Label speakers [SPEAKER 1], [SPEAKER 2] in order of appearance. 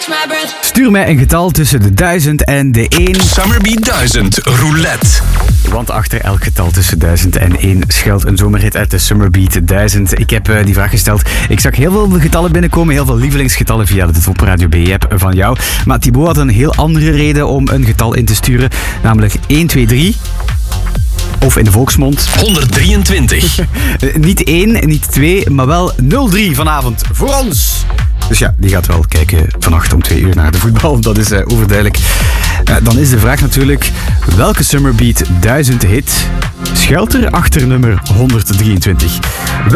[SPEAKER 1] Stuur mij een getal tussen de 1000 en de 1.
[SPEAKER 2] Summerbeat 1000 Roulette.
[SPEAKER 1] Want achter elk getal tussen 1000 en 1 schuilt een zomerhit uit de Summerbeat 1000. Ik heb die vraag gesteld. Ik zag heel veel getallen binnenkomen, heel veel lievelingsgetallen via de Top Radio B-app van jou. Maar Thibaut had een heel andere reden om een getal in te sturen. Namelijk 1, 2, 3. Of in de volksmond
[SPEAKER 2] 123.
[SPEAKER 1] Niet 1, niet 2, maar wel 0-3 vanavond voor ons. Dus ja, die gaat wel kijken vannacht om 2 uur naar de voetbal. Dat is overduidelijk. Dan is de vraag natuurlijk, welke Summerbeat 1000 hit schuilt er achter nummer 123?